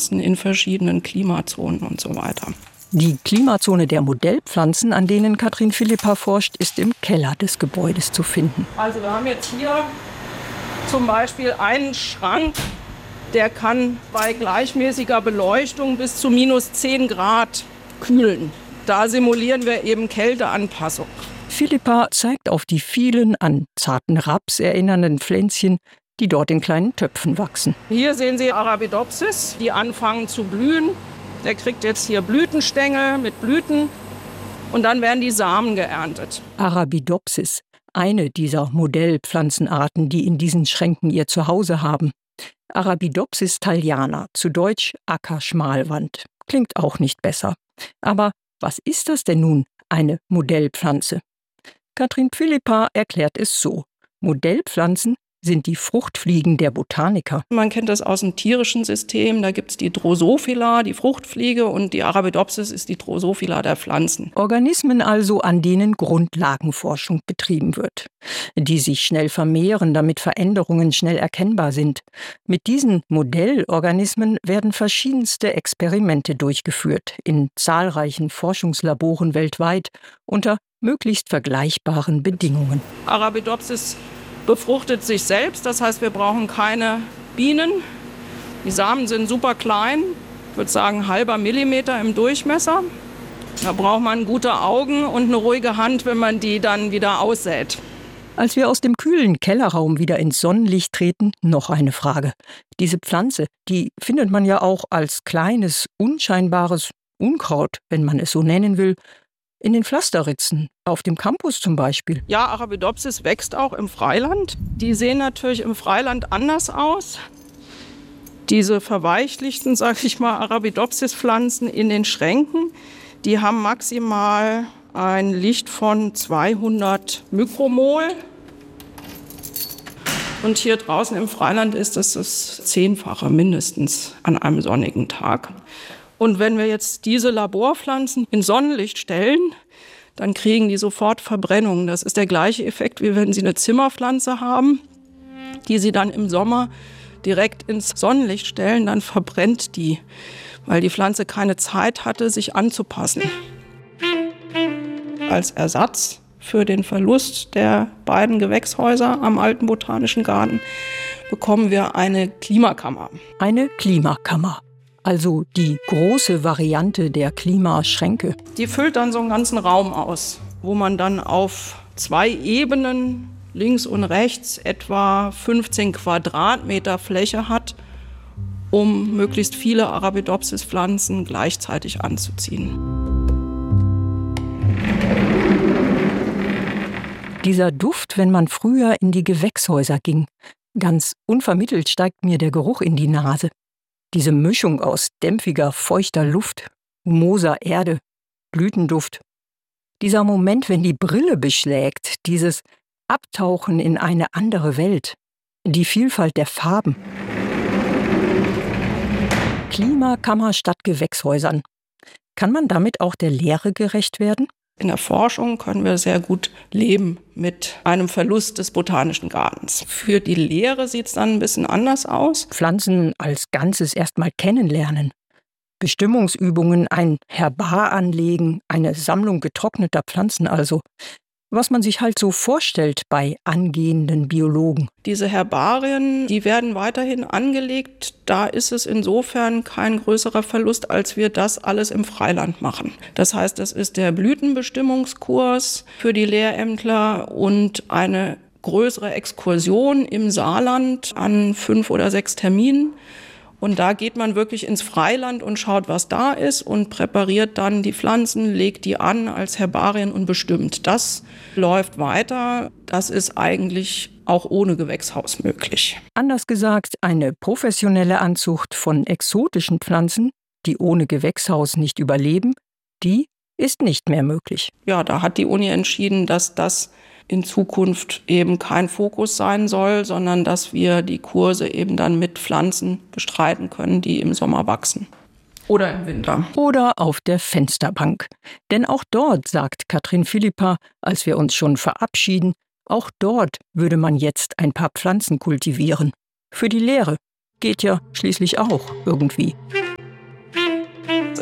Modellpflanzen in verschiedenen Klimazonen und so weiter. Die Klimazone der Modellpflanzen, an denen Katrin Philippa forscht, ist im Keller des Gebäudes zu finden. Also wir haben jetzt hier zum Beispiel einen Schrank, der kann bei gleichmäßiger Beleuchtung bis zu -10 Grad kühlen. Da simulieren wir eben Kälteanpassung. Philippa zeigt auf die vielen an zarten Raps erinnernden Pflänzchen, die dort in kleinen Töpfen wachsen. Hier sehen Sie Arabidopsis, die anfangen zu blühen. Der kriegt jetzt hier Blütenstängel mit Blüten und dann werden die Samen geerntet. Arabidopsis, eine dieser Modellpflanzenarten, die in diesen Schränken ihr Zuhause haben. Arabidopsis thaliana, zu Deutsch Ackerschmalwand. Klingt auch nicht besser. Aber was ist das denn nun, eine Modellpflanze? Katrin Philippa erklärt es so. Modellpflanzen sind die Fruchtfliegen der Botaniker. Man kennt das aus dem tierischen System. Da gibt es die Drosophila, die Fruchtfliege, und die Arabidopsis ist die Drosophila der Pflanzen. Organismen also, an denen Grundlagenforschung betrieben wird, die sich schnell vermehren, damit Veränderungen schnell erkennbar sind. Mit diesen Modellorganismen werden verschiedenste Experimente durchgeführt, in zahlreichen Forschungslaboren weltweit, unter möglichst vergleichbaren Bedingungen. Arabidopsis befruchtet sich selbst, das heißt, wir brauchen keine Bienen. Die Samen sind super klein, ich würde sagen 0,5 Millimeter im Durchmesser. Da braucht man gute Augen und eine ruhige Hand, wenn man die dann wieder aussät. Als wir aus dem kühlen Kellerraum wieder ins Sonnenlicht treten, noch eine Frage. Diese Pflanze, die findet man ja auch als kleines, unscheinbares Unkraut, wenn man es so nennen will, in den Pflasterritzen, auf dem Campus zum Beispiel. Ja, Arabidopsis wächst auch im Freiland. Die sehen natürlich im Freiland anders aus. Diese verweichlichten, sage ich mal, Arabidopsis-Pflanzen in den Schränken, die haben maximal ein Licht von 200 Mikromol. Und hier draußen im Freiland ist das 10-fache mindestens an einem sonnigen Tag. Und wenn wir jetzt diese Laborpflanzen in Sonnenlicht stellen, dann kriegen die sofort Verbrennung. Das ist der gleiche Effekt, wie wenn Sie eine Zimmerpflanze haben, die Sie dann im Sommer direkt ins Sonnenlicht stellen, dann verbrennt die, weil die Pflanze keine Zeit hatte, sich anzupassen. Als Ersatz für den Verlust der beiden Gewächshäuser am Alten Botanischen Garten bekommen wir eine Klimakammer. Eine Klimakammer. Also die große Variante der Klimaschränke. Die füllt dann so einen ganzen Raum aus, wo man dann auf 2 Ebenen, links und rechts, etwa 15 Quadratmeter Fläche hat, um möglichst viele Arabidopsis-Pflanzen gleichzeitig anzuziehen. Dieser Duft, wenn man früher in die Gewächshäuser ging. Ganz unvermittelt steigt mir der Geruch in die Nase. Diese Mischung aus dämpfiger, feuchter Luft, humoser Erde, Blütenduft. Dieser Moment, wenn die Brille beschlägt, dieses Abtauchen in eine andere Welt, die Vielfalt der Farben. Klimakammer statt Gewächshäusern. Kann man damit auch der Leere gerecht werden? In der Forschung können wir sehr gut leben mit einem Verlust des Botanischen Gartens. Für die Lehre sieht es dann ein bisschen anders aus. Pflanzen als Ganzes erstmal kennenlernen. Bestimmungsübungen, ein Herbar anlegen, eine Sammlung getrockneter Pflanzen also. Was man sich halt so vorstellt bei angehenden Biologen. Diese Herbarien, die werden weiterhin angelegt. Da ist es insofern kein größerer Verlust, als wir das alles im Freiland machen. Das heißt, das ist der Blütenbestimmungskurs für die Lehrämtler und eine größere Exkursion im Saarland an 5 oder 6 Terminen. Und da geht man wirklich ins Freiland und schaut, was da ist und präpariert dann die Pflanzen, legt die an als Herbarien und bestimmt. Das läuft weiter. Das ist eigentlich auch ohne Gewächshaus möglich. Anders gesagt, eine professionelle Anzucht von exotischen Pflanzen, die ohne Gewächshaus nicht überleben, die ist nicht mehr möglich. Ja, da hat die Uni entschieden, dass das in Zukunft eben kein Fokus sein soll, sondern dass wir die Kurse eben dann mit Pflanzen bestreiten können, die im Sommer wachsen. Oder im Winter. Oder auf der Fensterbank. Denn auch dort, sagt Katrin Philippa, als wir uns schon verabschieden, auch dort würde man jetzt ein paar Pflanzen kultivieren. Für die Lehre geht ja schließlich auch irgendwie.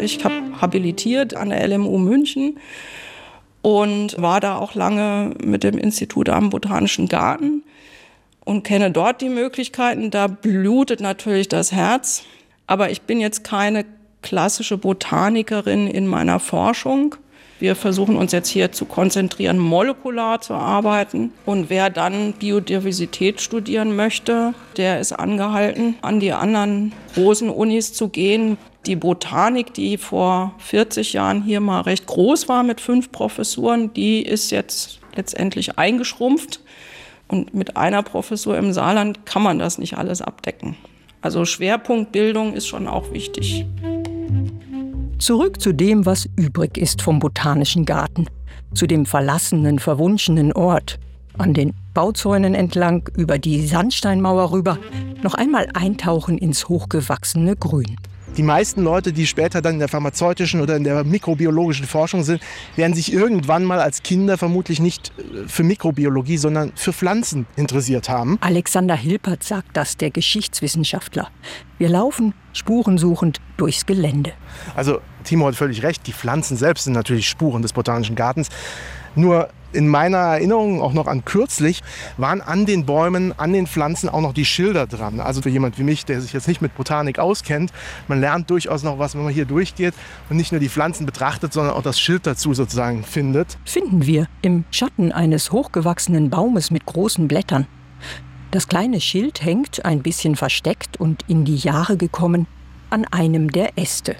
Ich habe habilitiert an der LMU München und war da auch lange mit dem Institut am Botanischen Garten und kenne dort die Möglichkeiten. Da blutet natürlich das Herz, aber ich bin jetzt keine klassische Botanikerin in meiner Forschung. Wir versuchen uns jetzt hier zu konzentrieren, molekular zu arbeiten. Und wer dann Biodiversität studieren möchte, der ist angehalten, an die anderen großen Unis zu gehen. Die Botanik, die vor 40 Jahren hier mal recht groß war mit 5 Professuren, die ist jetzt letztendlich eingeschrumpft. Und mit einer Professur im Saarland kann man das nicht alles abdecken. Also Schwerpunktbildung ist schon auch wichtig. Zurück zu dem, was übrig ist vom Botanischen Garten. Zu dem verlassenen, verwunschenen Ort. An den Bauzäunen entlang, über die Sandsteinmauer rüber. Noch einmal eintauchen ins hochgewachsene Grün. Die meisten Leute, die später dann in der pharmazeutischen oder in der mikrobiologischen Forschung sind, werden sich irgendwann mal als Kinder vermutlich nicht für Mikrobiologie, sondern für Pflanzen interessiert haben. Alexander Hilpert sagt das, der Geschichtswissenschaftler. Wir laufen spurensuchend durchs Gelände. Also Timo hat völlig recht, die Pflanzen selbst sind natürlich Spuren des Botanischen Gartens. Nur in meiner Erinnerung, auch noch an kürzlich, waren an den Bäumen, an den Pflanzen auch noch die Schilder dran. Also für jemand wie mich, der sich jetzt nicht mit Botanik auskennt, man lernt durchaus noch was, wenn man hier durchgeht und nicht nur die Pflanzen betrachtet, sondern auch das Schild dazu sozusagen findet. Finden wir im Schatten eines hochgewachsenen Baumes mit großen Blättern. Das kleine Schild hängt, ein bisschen versteckt und in die Jahre gekommen, an einem der Äste.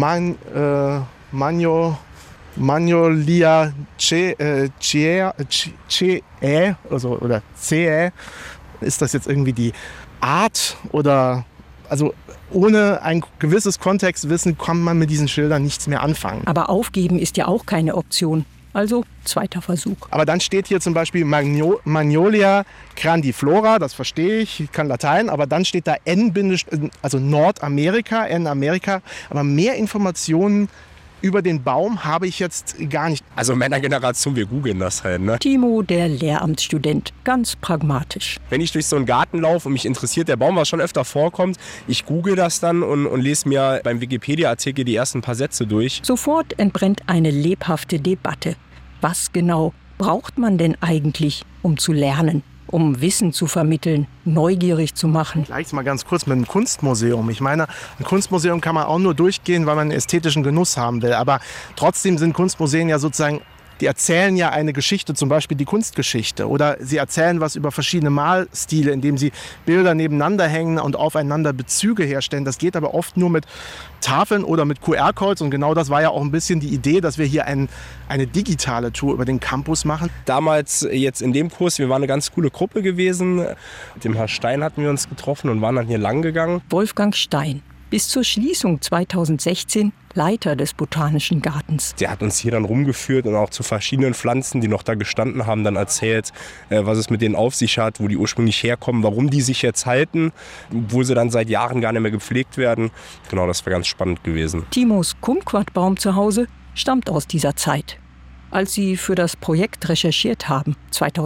Magnolia Ceae, also, oder Ceae. Ist das jetzt irgendwie die Art oder, also ohne ein gewisses Kontextwissen kann man mit diesen Schildern nichts mehr anfangen. Aber aufgeben ist ja auch keine Option. Also zweiter Versuch. Aber dann steht hier zum Beispiel Magnolia grandiflora, das verstehe ich kann Latein, aber dann steht da also Nordamerika, N-Amerika, aber mehr Informationen über den Baum habe ich jetzt gar nicht. Also in meiner Generation, wir googeln das halt, ne? Timo, der Lehramtsstudent, ganz pragmatisch. Wenn ich durch so einen Garten laufe und mich interessiert der Baum, was schon öfter vorkommt, ich google das dann und lese mir beim Wikipedia-Artikel die ersten paar Sätze durch. Sofort entbrennt eine lebhafte Debatte. Was genau braucht man denn eigentlich, um zu lernen? Um Wissen zu vermitteln, neugierig zu machen. Gleich mal ganz kurz mit einem Kunstmuseum. Ich meine, ein Kunstmuseum kann man auch nur durchgehen, weil man einen ästhetischen Genuss haben will. Aber trotzdem sind Kunstmuseen ja sozusagen, die erzählen ja eine Geschichte, zum Beispiel die Kunstgeschichte. Oder sie erzählen was über verschiedene Malstile, indem sie Bilder nebeneinander hängen und aufeinander Bezüge herstellen. Das geht aber oft nur mit Tafeln oder mit QR-Codes. Und genau das war ja auch ein bisschen die Idee, dass wir hier eine digitale Tour über den Campus machen. Damals jetzt in dem Kurs, wir waren eine ganz coole Gruppe gewesen. Mit dem Herrn Stein hatten wir uns getroffen und waren dann hier lang gegangen. Wolfgang Stein, bis zur Schließung 2016 Leiter des Botanischen Gartens. Der hat uns hier dann rumgeführt und auch zu verschiedenen Pflanzen, die noch da gestanden haben, dann erzählt, was es mit denen auf sich hat, wo die ursprünglich herkommen, warum die sich jetzt halten, obwohl sie dann seit Jahren gar nicht mehr gepflegt werden. Genau, das war ganz spannend gewesen. Timos Kumquatbaum zu Hause stammt aus dieser Zeit. Als sie für das Projekt recherchiert haben,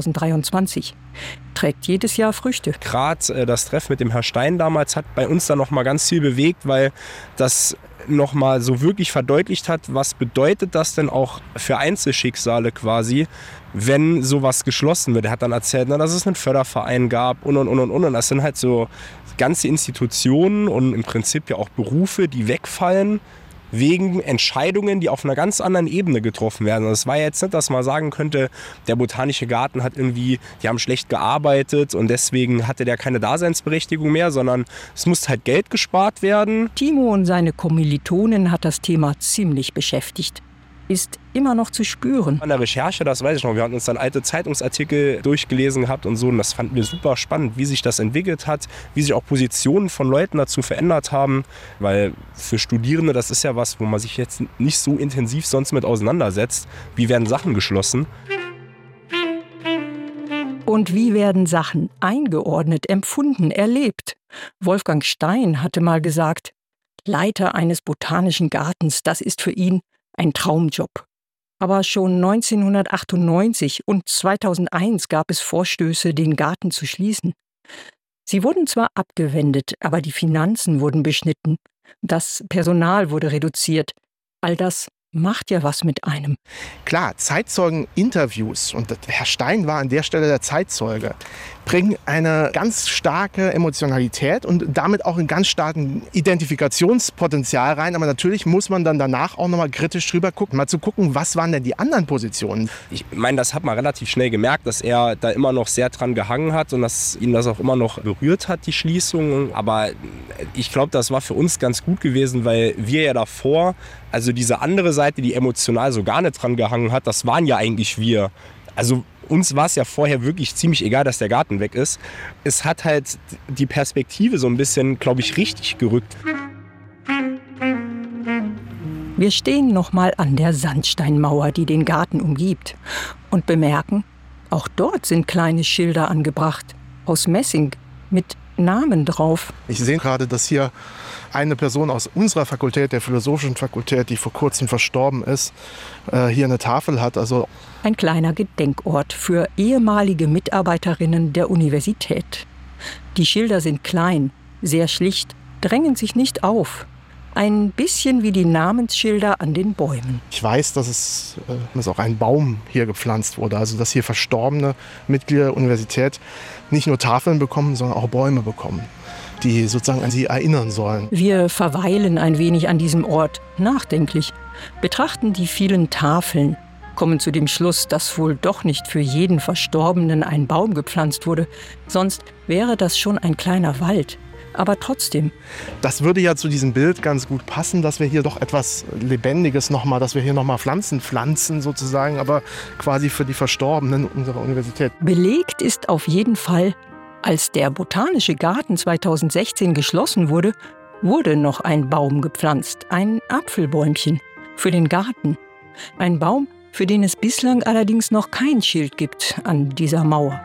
2023, trägt jedes Jahr Früchte. Gerade das Treffen mit dem Herrn Stein damals hat bei uns dann noch mal ganz viel bewegt, weil das noch mal so wirklich verdeutlicht hat, was bedeutet das denn auch für Einzelschicksale quasi, wenn sowas geschlossen wird. Er hat dann erzählt, dass es einen Förderverein gab und. Und das sind halt so ganze Institutionen und im Prinzip ja auch Berufe, die wegfallen, wegen Entscheidungen, die auf einer ganz anderen Ebene getroffen werden. Also es war jetzt nicht, dass man sagen könnte, der Botanische Garten hat irgendwie, die haben schlecht gearbeitet und deswegen hatte der keine Daseinsberechtigung mehr, sondern es musste halt Geld gespart werden. Timo und seine Kommilitonen hat das Thema ziemlich beschäftigt. Ist immer noch zu spüren. An der Recherche, das weiß ich noch, wir hatten uns dann alte Zeitungsartikel durchgelesen gehabt und so und das fanden wir super spannend, wie sich das entwickelt hat, wie sich auch Positionen von Leuten dazu verändert haben, weil für Studierende, das ist ja was, wo man sich jetzt nicht so intensiv sonst mit auseinandersetzt. Wie werden Sachen geschlossen? Und wie werden Sachen eingeordnet, empfunden, erlebt? Wolfgang Stein hatte mal gesagt, Leiter eines Botanischen Gartens, das ist für ihn ein Traumjob. Aber schon 1998 und 2001 gab es Vorstöße, den Garten zu schließen. Sie wurden zwar abgewendet, aber die Finanzen wurden beschnitten. Das Personal wurde reduziert. All das macht ja was mit einem. Klar, Zeitzeugen-Interviews, und Herr Stein war an der Stelle der Zeitzeuge, bringen eine ganz starke Emotionalität und damit auch einen ganz starken Identifikationspotenzial rein. Aber natürlich muss man dann danach auch nochmal kritisch drüber gucken, mal zu gucken, was waren denn die anderen Positionen. Ich meine, das hat man relativ schnell gemerkt, dass er da immer noch sehr dran gehangen hat und dass ihn das auch immer noch berührt hat, die Schließung. Aber ich glaube, das war für uns ganz gut gewesen, weil wir ja davor, also diese andere Seite, die emotional so gar nicht dran gehangen hat, das waren ja eigentlich wir. Also uns war es ja vorher wirklich ziemlich egal, dass der Garten weg ist. Es hat halt die Perspektive so ein bisschen, glaube ich, richtig gerückt. Wir stehen nochmal an der Sandsteinmauer, die den Garten umgibt, und bemerken, auch dort sind kleine Schilder angebracht, aus Messing, mit Namen drauf. Ich sehe gerade, dass hier eine Person aus unserer Fakultät, der Philosophischen Fakultät, die vor kurzem verstorben ist, hier eine Tafel hat. Also ein kleiner Gedenkort für ehemalige Mitarbeiterinnen der Universität. Die Schilder sind klein, sehr schlicht, drängen sich nicht auf. Ein bisschen wie die Namensschilder an den Bäumen. Ich weiß, dass auch ein Baum hier gepflanzt wurde. Also dass hier verstorbene Mitglieder der Universität nicht nur Tafeln bekommen, sondern auch Bäume bekommen, die sozusagen an sie erinnern sollen. Wir verweilen ein wenig an diesem Ort, nachdenklich, betrachten die vielen Tafeln, kommen zu dem Schluss, dass wohl doch nicht für jeden Verstorbenen ein Baum gepflanzt wurde. Sonst wäre das schon ein kleiner Wald. Aber trotzdem. Das würde ja zu diesem Bild ganz gut passen, dass wir hier doch etwas Lebendiges nochmal, dass wir hier nochmal Pflanzen pflanzen sozusagen, aber quasi für die Verstorbenen unserer Universität. Belegt ist auf jeden Fall, als der Botanische Garten 2016 geschlossen wurde, wurde noch ein Baum gepflanzt, ein Apfelbäumchen für den Garten. Ein Baum, für den es bislang allerdings noch kein Schild gibt an dieser Mauer.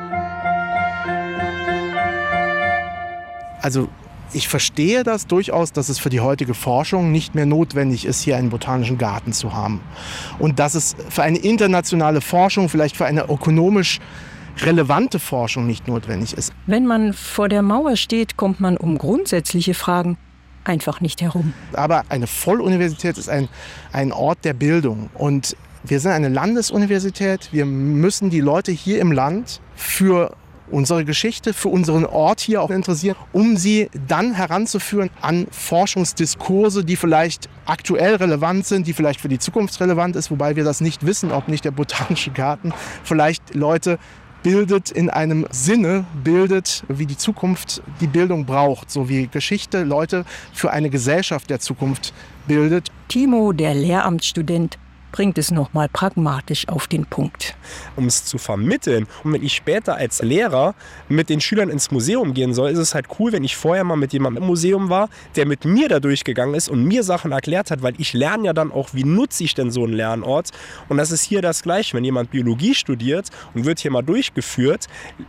Also ich verstehe das durchaus, dass es für die heutige Forschung nicht mehr notwendig ist, hier einen botanischen Garten zu haben. Und dass es für eine internationale Forschung, vielleicht für eine ökonomisch relevante Forschung nicht notwendig ist. Wenn man vor der Mauer steht, kommt man um grundsätzliche Fragen einfach nicht herum. Aber eine Volluniversität ist ein Ort der Bildung. Und wir sind eine Landesuniversität. Wir müssen die Leute hier im Land für unsere Geschichte, für unseren Ort hier auch interessieren, um sie dann heranzuführen an Forschungsdiskurse, die vielleicht aktuell relevant sind, die vielleicht für die Zukunft relevant ist, wobei wir das nicht wissen, ob nicht der Botanische Garten vielleicht Leute bildet in einem Sinne, bildet, wie die Zukunft die Bildung braucht, so wie Geschichte Leute für eine Gesellschaft der Zukunft bildet. Timo, der Lehramtsstudent, bringt es nochmal pragmatisch auf den Punkt. Um es zu vermitteln und wenn ich später als Lehrer mit den Schülern ins Museum gehen soll, ist es halt cool, wenn ich vorher mal mit jemandem im Museum war, der mit mir da durchgegangen ist und mir Sachen erklärt hat, weil ich lerne ja dann auch, wie nutze ich denn so einen Lernort. Und das ist hier das Gleiche, wenn jemand Biologie studiert und wird hier mal durchgeführt,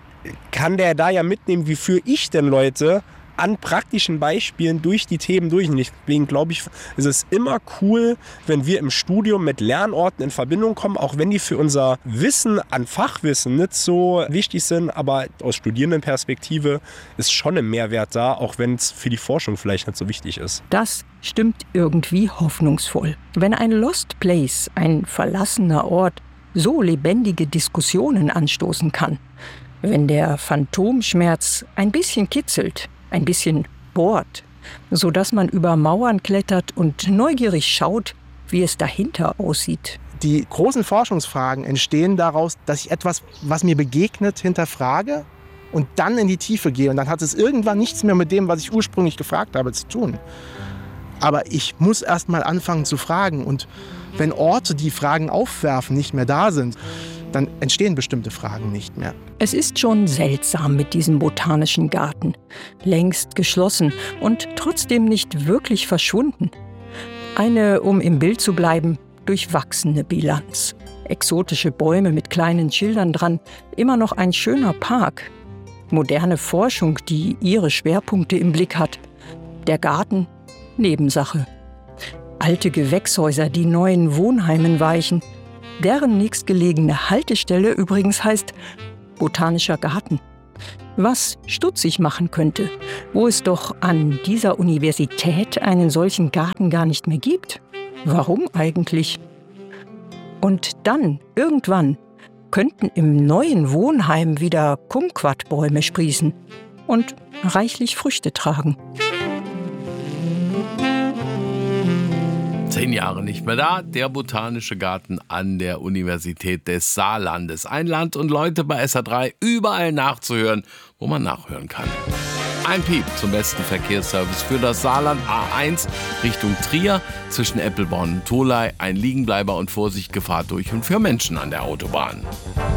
kann der da ja mitnehmen, wie führe ich denn Leute an praktischen Beispielen durch die Themen durch. Und deswegen glaube ich, ist es immer cool, wenn wir im Studium mit Lernorten in Verbindung kommen, auch wenn die für unser Wissen an Fachwissen nicht so wichtig sind, aber aus Studierendenperspektive ist schon ein Mehrwert da, auch wenn es für die Forschung vielleicht nicht so wichtig ist. Das stimmt irgendwie hoffnungsvoll. Wenn ein Lost Place, ein verlassener Ort, so lebendige Diskussionen anstoßen kann, wenn der Phantomschmerz ein bisschen kitzelt, ein bisschen bohrt, sodass man über Mauern klettert und neugierig schaut, wie es dahinter aussieht. Die großen Forschungsfragen entstehen daraus, dass ich etwas, was mir begegnet, hinterfrage und dann in die Tiefe gehe. Und dann hat es irgendwann nichts mehr mit dem, was ich ursprünglich gefragt habe, zu tun. Aber ich muss erst mal anfangen zu fragen. Und wenn Orte, die Fragen aufwerfen, nicht mehr da sind, dann entstehen bestimmte Fragen nicht mehr. Es ist schon seltsam mit diesem Botanischen Garten. Längst geschlossen und trotzdem nicht wirklich verschwunden. Eine, um im Bild zu bleiben, durchwachsene Bilanz. Exotische Bäume mit kleinen Schildern dran, immer noch ein schöner Park. Moderne Forschung, die ihre Schwerpunkte im Blick hat. Der Garten, Nebensache. Alte Gewächshäuser, die neuen Wohnheimen weichen. Deren nächstgelegene Haltestelle übrigens heißt Botanischer Garten. Was stutzig machen könnte, wo es doch an dieser Universität einen solchen Garten gar nicht mehr gibt. Warum eigentlich? Und dann, irgendwann, könnten im neuen Wohnheim wieder Kumquatbäume sprießen und reichlich Früchte tragen. 10 Jahre nicht mehr da, der Botanische Garten an der Universität des Saarlandes. Ein Land und Leute bei SA3 überall nachzuhören, wo man nachhören kann. Ein Piep zum besten Verkehrsservice für das Saarland. A1 Richtung Trier, zwischen Eppelborn und Tholey. Ein Liegenbleiber und Vorsicht, Gefahr durch und für Menschen an der Autobahn.